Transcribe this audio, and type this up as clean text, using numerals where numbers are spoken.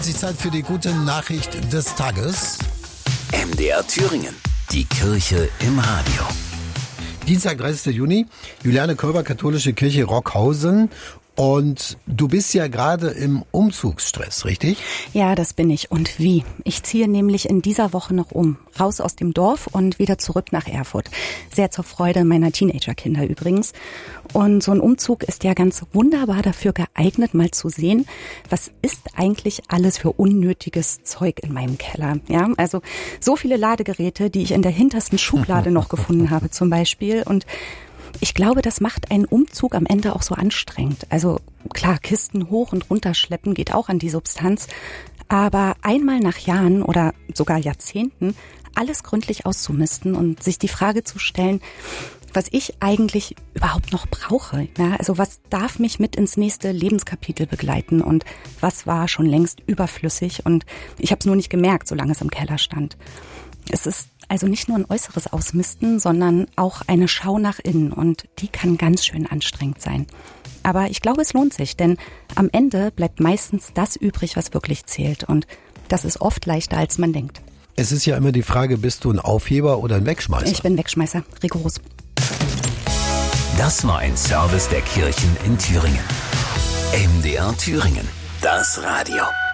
Es ist Zeit für die gute Nachricht des Tages. MDR Thüringen, die Kirche im Radio. Dienstag, 30. Juni, Juliane Kolber, Katholische Kirche Rockhausen. Und du bist ja gerade im Umzugsstress, richtig? Ja, das bin ich. Und wie? Ich ziehe nämlich in dieser Woche noch um. Raus aus dem Dorf und wieder zurück nach Erfurt. Sehr zur Freude meiner Teenagerkinder übrigens. Und so ein Umzug ist ja ganz wunderbar dafür geeignet, mal zu sehen, was ist eigentlich alles für unnötiges Zeug in meinem Keller. Ja, also so viele Ladegeräte, die ich in der hintersten Schublade noch gefunden habe zum Beispiel. Und ich glaube, das macht einen Umzug am Ende auch so anstrengend. Also klar, Kisten hoch und runter schleppen geht auch an die Substanz. Aber einmal nach Jahren oder sogar Jahrzehnten alles gründlich auszumisten und sich die Frage zu stellen, was ich eigentlich überhaupt noch brauche. Ja, also was darf mich mit ins nächste Lebenskapitel begleiten und was war schon längst überflüssig und ich habe es nur nicht gemerkt, solange es im Keller stand. Es ist also nicht nur ein äußeres Ausmisten, sondern auch eine Schau nach innen und die kann ganz schön anstrengend sein. Aber ich glaube, es lohnt sich, denn am Ende bleibt meistens das übrig, was wirklich zählt und das ist oft leichter, als man denkt. Es ist ja immer die Frage, bist du ein Aufheber oder ein Wegschmeißer? Ich bin Wegschmeißer, rigoros. Das war ein Service der Kirchen in Thüringen. MDR Thüringen, das Radio.